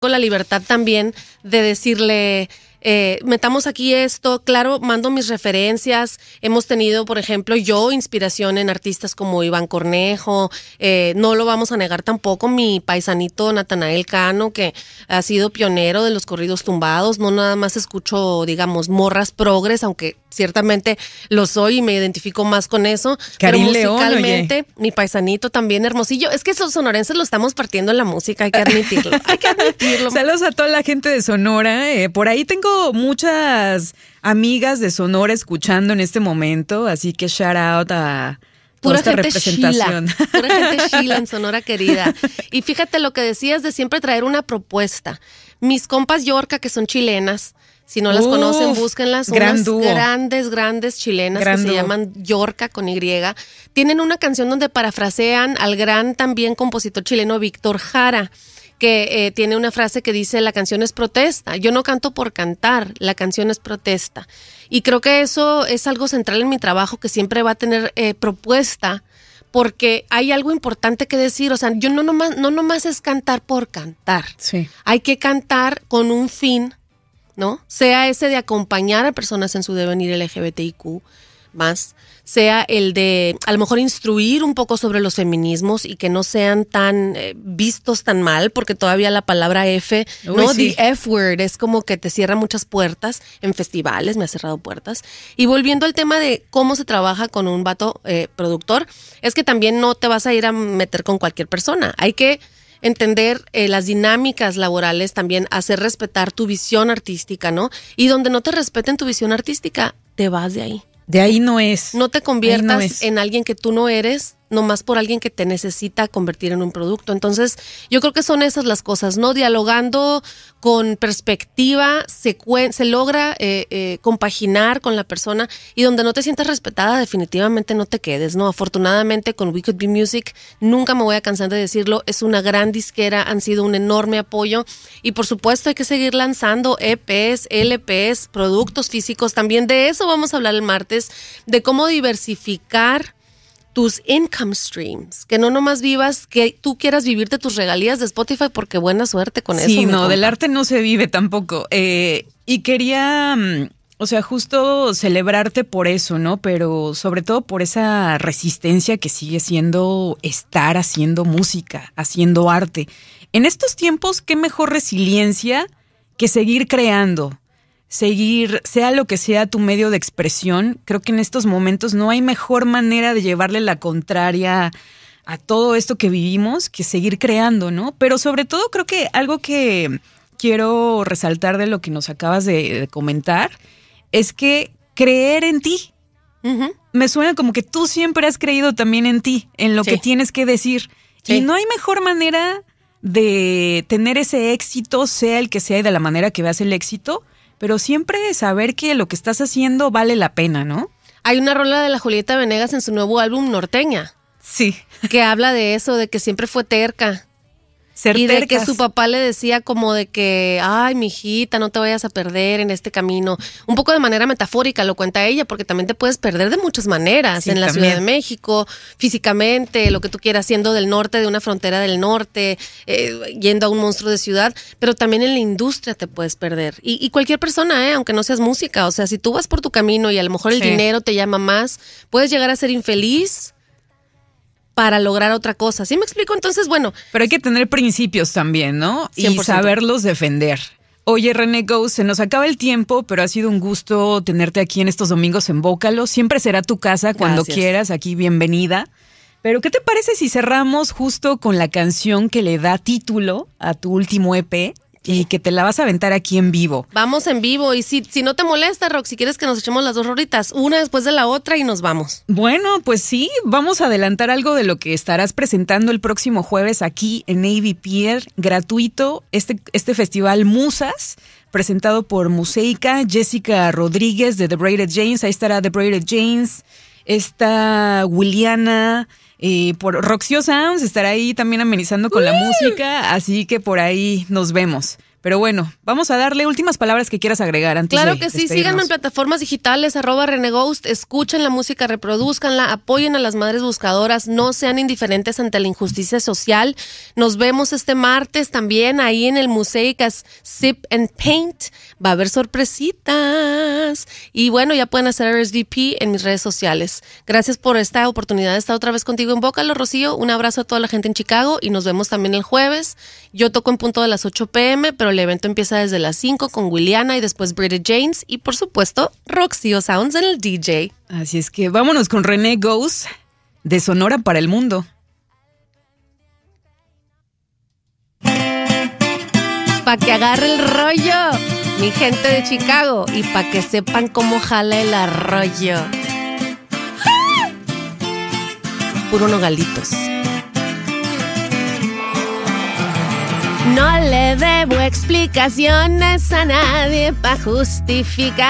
con la libertad también de decirle, metamos aquí esto. Claro, mando mis referencias. Hemos tenido, por ejemplo, yo inspiración en artistas como Iván Cornejo. No lo vamos a negar tampoco, mi paisanito Natanael Cano, que ha sido pionero de los corridos tumbados. No nada más escucho, digamos, morras progres, aunque ciertamente lo soy y me identifico más con eso. Karin pero musicalmente, León, mi paisanito también hermosillo. Es que esos sonorenses lo estamos partiendo en la música, hay que admitirlo. Hay que admitirlo. Saludos a toda la gente de Sonora. Por ahí tengo muchas amigas de Sonora escuchando en este momento, así que shout out a toda esta representación. Pura gente chila en Sonora querida. Y fíjate lo que decías de siempre traer una propuesta. Mis compas Yorca, que son chilenas, si no las conocen, búsquenlas. Unas grandes chilenas que se llaman Yorca con Y. Tienen una canción donde parafrasean al gran también compositor chileno Víctor Jara, que tiene una frase que dice: la canción es protesta. Yo no canto por cantar, la canción es protesta. Y creo que eso es algo central en mi trabajo, que siempre va a tener propuesta, porque hay algo importante que decir. O sea, yo no nomás es cantar por cantar. Sí. Hay que cantar con un fin, ¿no? Sea ese de acompañar a personas en su devenir LGBTIQ+, sea el de a lo mejor instruir un poco sobre los feminismos y que no sean tan vistos tan mal, porque todavía la palabra F, ¿no? Sí. The F word es como que te cierra muchas puertas. En festivales me ha cerrado puertas. Y volviendo al tema de cómo se trabaja con un vato productor, es que también no te vas a ir a meter con cualquier persona. Hay que entender las dinámicas laborales, también hacer respetar tu visión artística, ¿no? Y donde no te respeten tu visión artística, te vas de ahí. De ahí no es. No te conviertas en alguien que tú no eres, nomás por alguien que te necesita convertir en un producto. Entonces, yo creo que son esas las cosas, ¿no? Dialogando con perspectiva, se logra compaginar con la persona, y donde no te sientas respetada, definitivamente no te quedes, ¿no? Afortunadamente, con We Could Be Music, nunca me voy a cansar de decirlo, es una gran disquera, han sido un enorme apoyo, y por supuesto hay que seguir lanzando EPs, LPs, productos físicos. También de eso vamos a hablar el martes, de cómo diversificar tus income streams, que no nomás vivas, que tú quieras vivir de tus regalías de Spotify, porque buena suerte con eso. Sí, no, del arte no se vive tampoco. Y quería, o sea, justo celebrarte por eso, ¿no? Pero sobre todo por esa resistencia que sigue siendo estar haciendo música, haciendo arte. En estos tiempos, qué mejor resiliencia que seguir creando. Seguir, sea lo que sea tu medio de expresión. Creo que en estos momentos no hay mejor manera de llevarle la contraria a todo esto que vivimos que seguir creando, ¿no? Pero sobre todo creo que algo que quiero resaltar de lo que nos acabas de comentar es que creer en ti. Uh-huh. Me suena como que tú siempre has creído también en ti, en lo que tienes que decir. Sí. Y no hay mejor manera de tener ese éxito, sea el que sea y de la manera que veas el éxito, pero siempre saber que lo que estás haciendo vale la pena, ¿no? Hay una rola de la Julieta Venegas en su nuevo álbum Norteña. Sí. Que habla de eso, de que siempre fue terca. Y de que su papá le decía como de que, ay, mijita, no te vayas a perder en este camino. Un poco de manera metafórica lo cuenta ella, porque también te puedes perder de muchas maneras. Sí, en la Ciudad de México, físicamente, lo que tú quieras, siendo del norte, de una frontera del norte, yendo a un monstruo de ciudad, pero también en la industria te puedes perder. Y cualquier persona, aunque no seas música, o sea, si tú vas por tu camino y a lo mejor el dinero te llama más, puedes llegar a ser infeliz para lograr otra cosa. ¿Sí me explico? Entonces, bueno. Pero hay que tener principios también, ¿no? 100%. Y saberlos defender. Oye, René Ghost, se nos acaba el tiempo, pero ha sido un gusto tenerte aquí en estos domingos en Vócalo. Siempre será tu casa cuando quieras, aquí bienvenida. Pero, ¿qué te parece si cerramos justo con la canción que le da título a tu último EP? Y que te la vas a aventar aquí en vivo. Vamos en vivo. Y si no te molesta, Rox, si quieres que nos echemos las dos rolitas, una después de la otra y nos vamos. Bueno, pues sí, vamos a adelantar algo de lo que estarás presentando el próximo jueves aquí en Navy Pier, gratuito, este festival Musas, presentado por Museica, Jessica Rodríguez de The Braided James, ahí estará The Braided James, está Williana, por Roxio Sounds estará ahí también amenizando con la música, así que por ahí nos vemos. Pero bueno, vamos a darle últimas palabras que quieras agregar antes Claro de que sí, despedirnos. síganme en plataformas digitales, @ReneGhost, escuchen la música, reproduzcanla, apoyen a las madres buscadoras, no sean indiferentes ante la injusticia social. Nos vemos este martes también ahí en el Museicas Sip and Paint. Va a haber sorpresitas. Y bueno, ya pueden hacer RSVP en mis redes sociales. Gracias por esta oportunidad de estar otra vez contigo en Bócalo, Rocío. Un abrazo a toda la gente en Chicago y nos vemos también el jueves. Yo toco en punto de las 8 p.m., pero el evento empieza desde las 5 con Williana y después Bridget James y por supuesto Roxio Sounds en el DJ. Así es que vámonos con René Ghost de Sonora para el Mundo. Pa' que agarre el rollo, mi gente de Chicago, y pa' que sepan cómo jala el arroyo. ¡Ah! Puro nogalitos. No le debo explicaciones a nadie pa' justificar